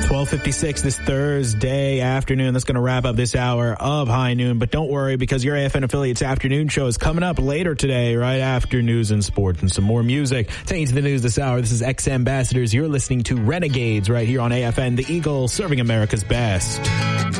12:56 this Thursday afternoon. That's going to wrap up this hour of High Noon. But don't worry, because your AFN affiliate's afternoon show is coming up later today, right after news and sports and some more music. Taking you to the news this hour, this is X Ambassadors. You're listening to Renegades right here on AFN, the Eagle, serving America's best.